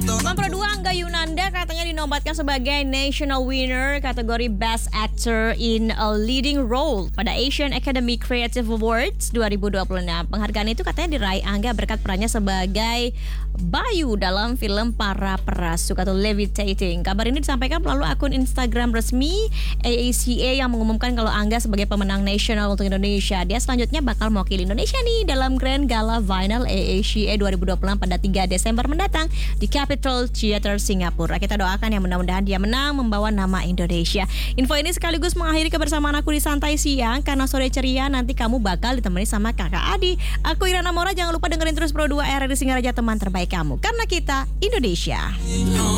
Nomor 2, Angga Yunanda katanya dinobatkan sebagai National Winner kategori Best Actor in a Leading Role pada Asian Academy Creative Awards 2026. Penghargaan itu katanya diraih Angga berkat perannya sebagai Bayu dalam film Para Perasuk atau Levitating. Kabar ini disampaikan melalui akun Instagram resmi AACA yang mengumumkan kalau Angga sebagai pemenang nasional untuk Indonesia. Dia selanjutnya bakal mewakili Indonesia nih dalam Grand Gala Vinyl AACA 2026 pada 3 Desember mendatang di Capitol Theatre Singapura. Kita doakan ya mudah-mudahan dia menang membawa nama Indonesia. Info ini sekaligus mengakhiri kebersamaan aku di Santai Siang karena sore ceria nanti kamu bakal ditemani sama Kakak Adi. Aku Irana Mora, jangan lupa dengerin terus Pro 2 RRI Singaraja, teman terbaik kamu karena kita Indonesia.